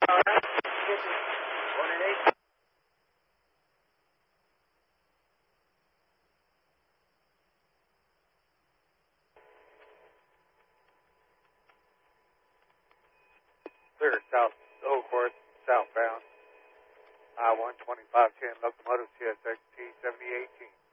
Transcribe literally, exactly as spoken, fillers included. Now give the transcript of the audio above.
All right. This is one and eight. Clear south, Oakworth, southbound. I one twenty-five ten locomotive C S X T seventy eighteen.